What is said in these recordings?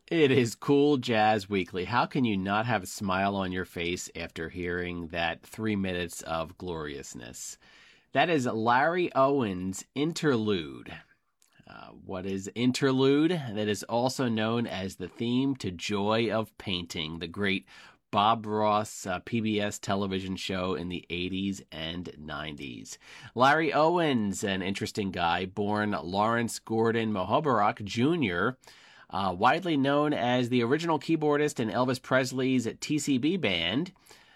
It is Cool Jazz Weekly. How can you not have a smile on your face after hearing that 3 minutes of gloriousness? That is Larry Owens' Interlude. What is Interlude? That is also known as the theme to Joy of Painting, the great Bob Ross PBS television show in the 80s and 90s. Larry Owens, an interesting guy, born Lawrence Gordon Mubarak Jr., widely known as the original keyboardist in Elvis Presley's TCB band.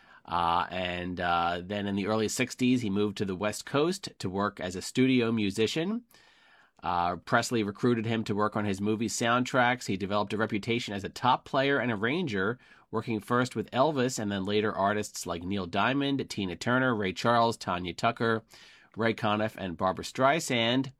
And then in the early 60s, he moved to the West Coast to work as a studio musician. Presley recruited him to work on his movie soundtracks. He developed a reputation as a top player and arranger, working first with Elvis and then later artists like Neil Diamond, Tina Turner, Ray Charles, Tanya Tucker, Ray Conniff, and Barbra Streisand.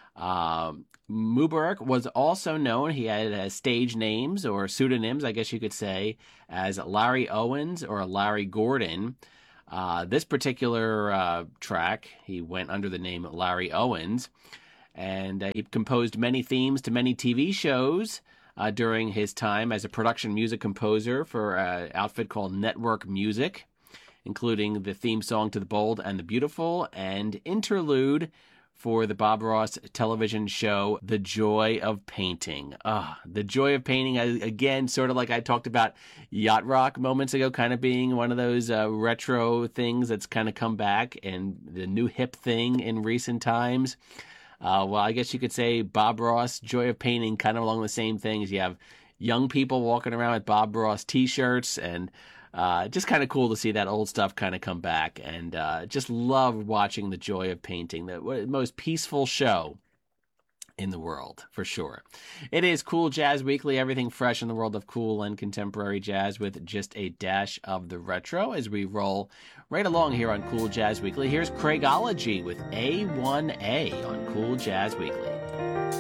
Mubarak was also known, he had stage names or pseudonyms, I guess you could say, as Larry Owens or Larry Gordon. This particular track, he went under the name Larry Owens, and he composed many themes to many TV shows during his time as a production music composer for an outfit called Network Music, including the theme song to The Bold and the Beautiful and Interlude for the Bob Ross television show, The Joy of Painting. The Joy of Painting, again, sort of like I talked about Yacht Rock moments ago, kind of being one of those retro things that's kind of come back and the new hip thing in recent times. Well, I guess you could say Bob Ross, Joy of Painting, kind of along the same things. You have young people walking around with Bob Ross t-shirts, and just kind of cool to see that old stuff kind of come back. And just love watching The Joy of Painting, the most peaceful show in the world, for sure. It is Cool Jazz Weekly, everything fresh in the world of cool and contemporary jazz with just a dash of the retro as we roll right along here on Cool Jazz Weekly. Here's Craigology with A1A on Cool Jazz Weekly.